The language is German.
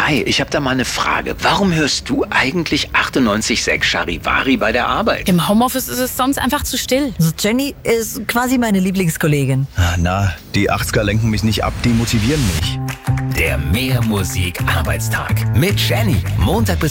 Hi, ich habe da mal eine Frage. Warum hörst du eigentlich 98,6 Charivari bei der Arbeit? Im Homeoffice ist es sonst einfach zu still. Also Jenny ist quasi meine Lieblingskollegin. Na, die 80er lenken mich nicht ab, die motivieren mich. Der Mehr Musik Arbeitstag mit Jenny. Montag bis